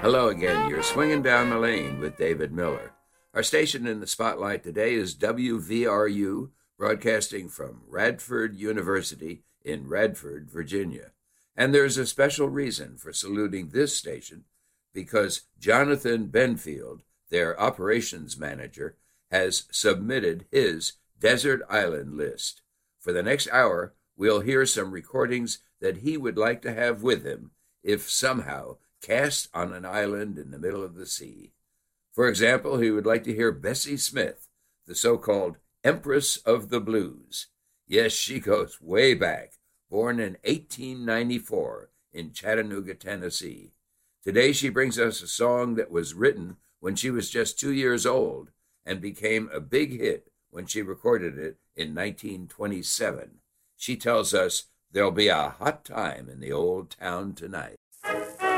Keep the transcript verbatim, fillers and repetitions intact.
Hello again. You're swinging down the lane with David Miller. Our station in the spotlight today is W V R U, broadcasting from Radford University in Radford, Virginia. And there's a special reason for saluting this station, because Jonathan Benfield, their operations manager, has submitted his desert island list. For the next hour, we'll hear some recordings that he would like to have with him if somehow cast on an island in the middle of the sea. For example, he would like to hear Bessie Smith, the so-called Empress of the Blues. Yes, she goes way back, born in eighteen ninety-four in Chattanooga, Tennessee. Today she brings us a song that was written when she was just two years old and became a big hit when she recorded it in nineteen twenty-seven. She tells us there'll be a hot time in the old town tonight.